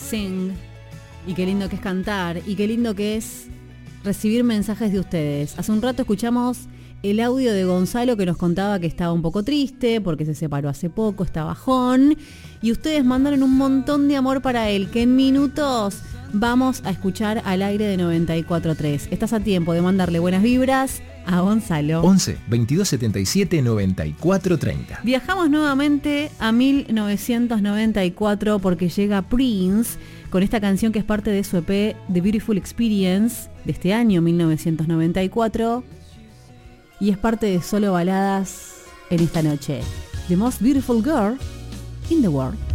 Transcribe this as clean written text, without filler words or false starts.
sing. Y qué lindo que es cantar. Y qué lindo que es recibir mensajes de ustedes. Hace un rato escuchamos el audio de Gonzalo que nos contaba que estaba un poco triste porque se separó hace poco, está bajón. Y ustedes mandaron un montón de amor para él, que en minutos vamos a escuchar al aire de 94.3. Estás a tiempo de mandarle buenas vibras a Gonzalo. 11 22 77 94 30. Viajamos nuevamente a 1994 porque llega Prince con esta canción que es parte de su EP The Beautiful Experience de este año 1994 y es parte de Solo Baladas en esta noche. The Most Beautiful Girl in the World.